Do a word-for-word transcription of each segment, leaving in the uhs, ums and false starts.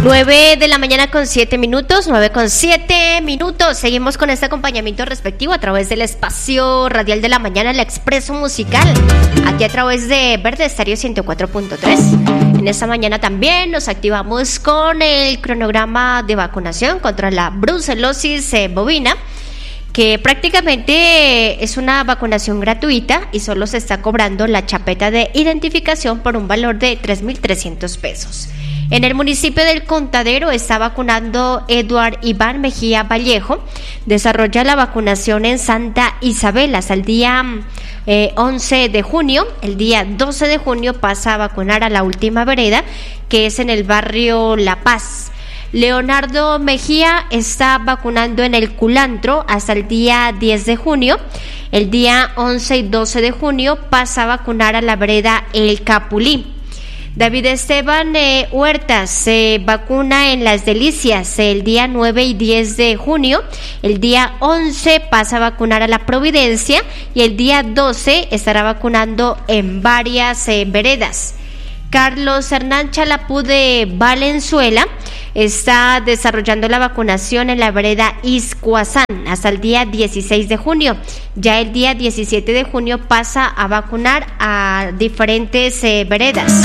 nueve de la mañana con siete minutos, nueve con siete minutos. Seguimos con este acompañamiento respectivo a través del espacio radial de la mañana, el Expreso Musical, aquí a través de Verde Estéreo ciento cuatro punto tres. En esta mañana también nos activamos con el cronograma de vacunación contra la brucelosis eh, bovina, que prácticamente es una vacunación gratuita y solo se está cobrando la chapeta de identificación por un valor de tres mil trescientos pesos. En el municipio del Contadero está vacunando Eduard Iván Mejía Vallejo. Desarrolla la vacunación en Santa Isabel hasta el día eh, once de junio. El día doce de junio pasa a vacunar a la última vereda, que es en el barrio La Paz. Leonardo Mejía está vacunando en el Culantro hasta el día diez de junio. El día once y doce de junio pasa a vacunar a la vereda El Capulí. David Esteban eh, Huertas se eh, vacuna en Las Delicias el día nueve y diez de junio. El día once pasa a vacunar a la Providencia y el día doce estará vacunando en varias eh, veredas. Carlos Hernán Chalapú de Valenzuela está desarrollando la vacunación en la vereda Iscuazán hasta el día dieciséis de junio. Ya el día diecisiete de junio pasa a vacunar a diferentes eh, veredas.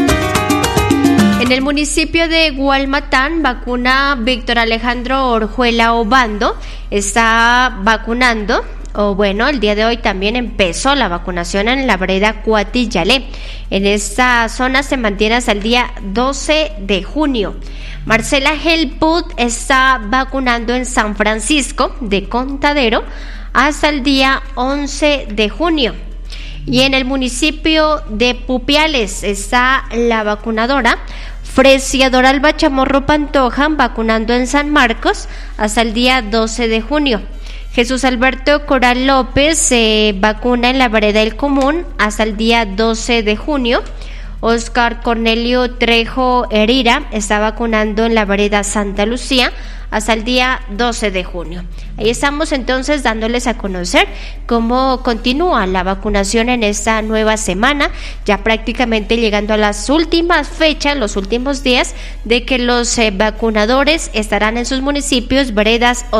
En el municipio de Gualmatán vacuna Víctor Alejandro Orjuela Obando, está vacunando, o bueno, el día de hoy también empezó la vacunación en la vereda Cuatillale. En esta zona se mantiene hasta el día doce de junio. Marcela Helput está vacunando en San Francisco de Contadero hasta el día once de junio. Y en el municipio de Pupiales está la vacunadora Fresia Doralba Chamorro Pantoja vacunando en San Marcos hasta el día doce de junio. Jesús Alberto Coral López se eh, vacuna en la vereda El Común hasta el día doce de junio. Oscar Cornelio Trejo Herrera está vacunando en la vereda Santa Lucía hasta el día doce de junio. Ahí estamos entonces dándoles a conocer cómo continúa la vacunación en esta nueva semana, ya prácticamente llegando a las últimas fechas, los últimos días de que los eh, vacunadores estarán en sus municipios, veredas o